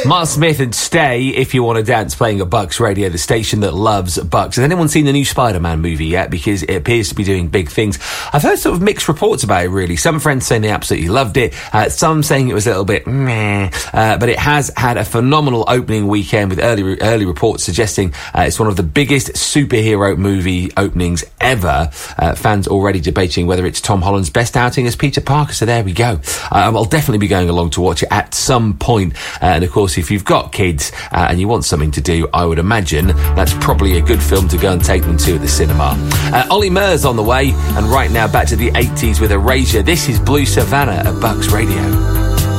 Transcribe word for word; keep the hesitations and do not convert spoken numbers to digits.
Mark Smith and Stay, If You Want to Dance, playing at Bucks Radio, the station that loves Bucks. Has anyone seen the new Spider-Man movie yet? Because it appears to be doing big things. I've heard sort of mixed reports about it, really. Some friends saying they absolutely loved it. Uh, some saying it was a little bit meh. Uh, but it has had a phenomenal opening weekend with early early reports suggesting uh, it's one of the biggest superhero movie openings ever. Uh, fans already debating whether it's Tom Holland's best outing as Peter Parker. So there we go. Um, I'll definitely be going along to watch it at some point. Uh, and of course, if you've got kids uh, and you want something to do, I would imagine that's probably a good film to go and take them to at the cinema. Uh, Ollie Murs on the way, and right now back to the eighties with Erasure. This is Blue Savannah at Bucks Radio.